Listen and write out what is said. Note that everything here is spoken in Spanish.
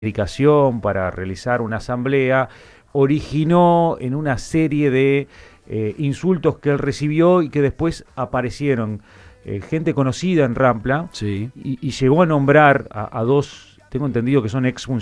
dedicación para realizar una asamblea, originó en una serie de insultos que él recibió y que después aparecieron gente conocida en Rampla, Sí. y llegó a nombrar a dos, tengo entendido que son exfuncionarios